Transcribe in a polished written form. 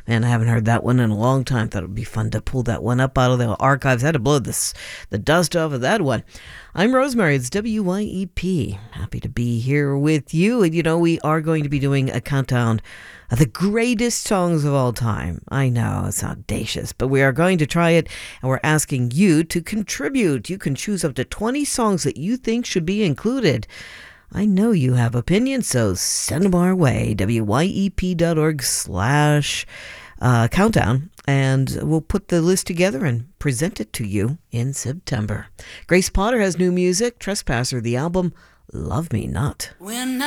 And I haven't heard that one in a long time. Thought it would be fun to pull that one up out of the archives. Had to blow the dust off of that one. I'm Rosemary. It's WYEP. Happy to be here with you. And we are going to be doing a countdown of the greatest songs of all time. I know it's audacious, but we are going to try it, and we're asking you to contribute. You can choose up to 20 songs that you think should be included. I know you have opinions, so send them our way. WYEP.org/countdown, and we'll put the list together and present it to you in September. Grace Potter has new music, Trespasser, the album Love Me Not. When